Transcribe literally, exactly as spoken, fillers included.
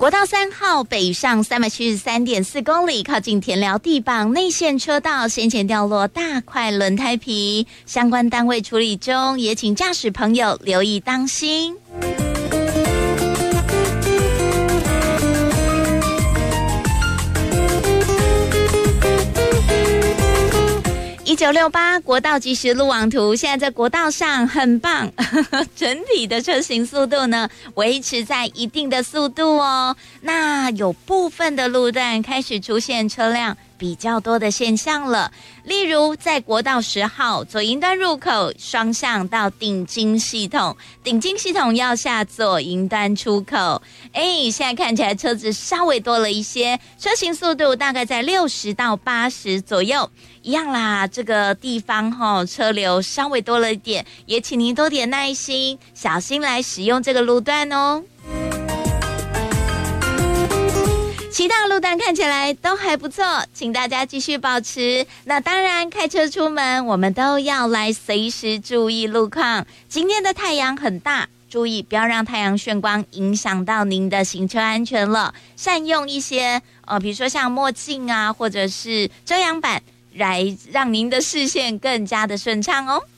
国道三号北上三百七十三点四公里，靠近田寮地磅内线车道先前掉落大块轮胎皮，相关单位处理中，也请驾驶朋友留意当心。一九六八国道即时路网图，现在在国道上很棒，呵呵，整体的车行速度呢维持在一定的速度哦。那有部分的路段开始出现车辆比较多的现象了，例如在国道十号左营端入口双向到顶金系统，顶金系统要下左营端出口，哎，现在看起来车子稍微多了一些，车行速度大概在六十到八十左右。一样啦，这个地方齁车流稍微多了一点，也请您多点耐心，小心来使用这个路段哦。其他路段看起来都还不错，请大家继续保持。那当然，开车出门我们都要来随时注意路况。今天的太阳很大，注意不要让太阳眩光影响到您的行车安全了。善用一些呃，比如说像墨镜啊，或者是遮阳板，来让您的视线更加的顺畅哦。